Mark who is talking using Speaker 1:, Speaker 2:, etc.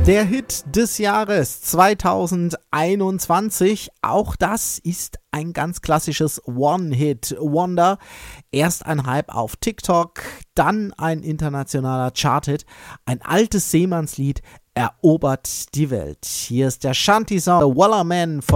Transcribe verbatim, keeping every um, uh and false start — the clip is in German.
Speaker 1: Der Hit des Jahres zweitausendeinundzwanzig, auch das ist ein ganz klassisches One-Hit-Wonder. Erst ein Hype auf TikTok, dann ein internationaler Charthit. Ein altes Seemannslied erobert die Welt. Hier ist der Shanty-Song The Waller Man von